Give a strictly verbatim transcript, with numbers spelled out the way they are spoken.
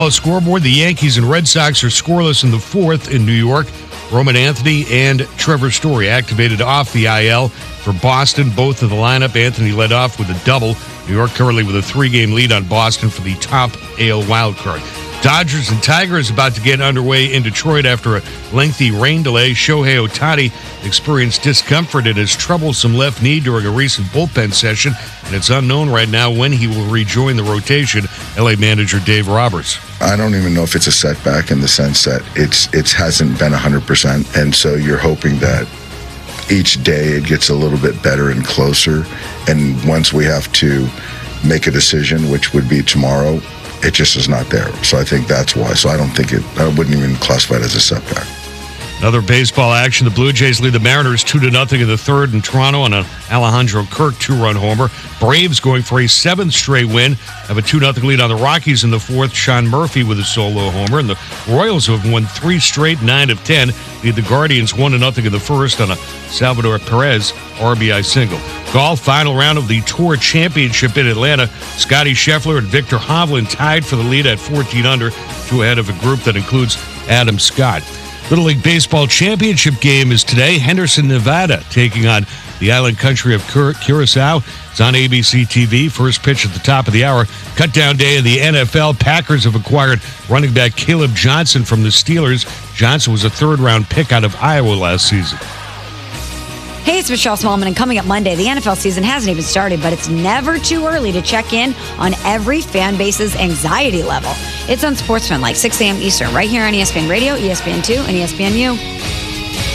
Scoreboard, the Yankees and Red Sox are scoreless in the fourth in New York. Roman Anthony and Trevor Story activated off the I L for Boston. Both of the lineup. Anthony led off with a double. New York currently with a three-game lead on Boston for the top A L wildcard. Dodgers and Tigers about to get underway in Detroit after a lengthy rain delay. Shohei Ohtani experienced discomfort in his troublesome left knee during a recent bullpen session, and it's unknown right now when he will rejoin the rotation. L A manager Dave Roberts. I don't even know if it's a setback in the sense that it's it hasn't been one hundred percent, and so you're hoping that each day it gets a little bit better and closer, and once we have to make a decision, which would be tomorrow, it just is not there. So I think that's why. So I don't think it, I wouldn't even classify it as a setback. Another baseball action. The Blue Jays lead the Mariners two to nothing in the third in Toronto on an Alejandro Kirk two-run homer. Braves going for a seventh straight win. Have a two nothing lead on the Rockies in the fourth. Sean Murphy with a solo homer. And the Royals, who have won three straight, nine of ten, lead the Guardians one to nothing in the first on a Salvador Perez R B I single. Golf, final round of the Tour Championship in Atlanta. Scotty Scheffler and Victor Hovland tied for the lead at fourteen under, two ahead of a group that includes Adam Scott. Little League Baseball Championship game is today. Henderson, Nevada, taking on the island country of Cur- Curacao. It's on A B C T V. First pitch at the top of the hour. Cutdown day in the N F L. Packers have acquired running back Caleb Johnson from the Steelers. Johnson was a third-round pick out of Iowa last season. Hey, it's Michelle Smallman, and coming up Monday, the N F L season hasn't even started, but it's never too early to check in on every fan base's anxiety level. It's on SportsFan, like six a.m. Eastern, right here on E S P N Radio, E S P N two, and E S P N U.